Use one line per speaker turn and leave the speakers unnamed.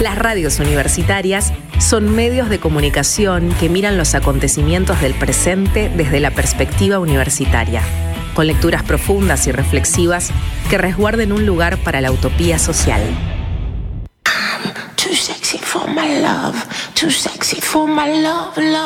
Las radios universitarias son medios de comunicación que miran los acontecimientos del presente desde la perspectiva universitaria, con lecturas profundas y reflexivas que resguarden un lugar para la utopía social.
Too sexy for my love, too sexy for my love, love.